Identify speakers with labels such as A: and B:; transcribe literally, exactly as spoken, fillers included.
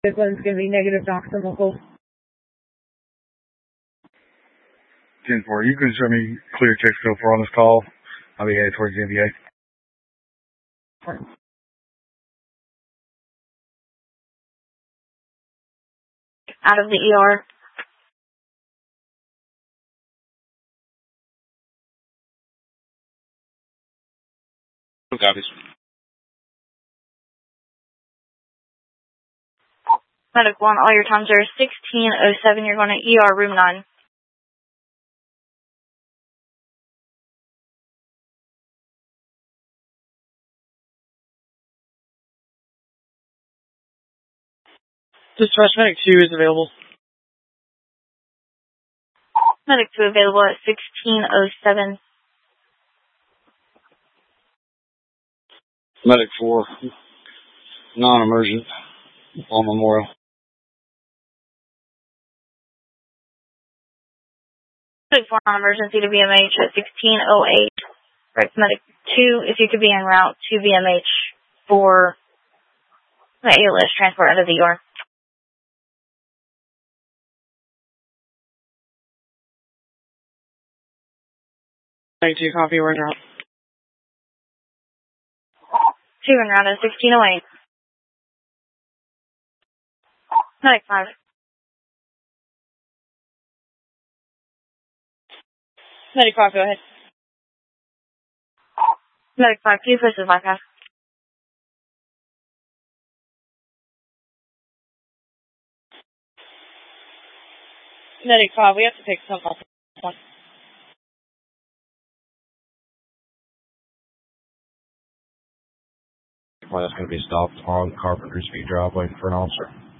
A: This one's going to be negative Knox and local.
B: ten four, you can show me clear check scope for on this call. I'll be headed towards the N B A.
C: Out of the E R.
D: Copies.
C: Medic one, all your times are sixteen oh seven. You're going to E R room nine.
E: Dispatch Medic two is available.
C: Medic two available at sixteen oh seven.
D: Medic four, non-emergent, on Memorial.
C: Medic four non-emergency to B M H at sixteen oh eight. Correct. Medic two, if you could be en route to B M H for the A L S transport out of the E R.
E: ninety-two, copy, we're en route.
C: two en route at sixteen oh eight. Medic five.
E: Medic five, go ahead.
C: Medic five, two places bypass.
E: Medic five, we have to pick some up. One.
F: Well, that's going to be stopped on Carpenter Street Drive waiting for an officer.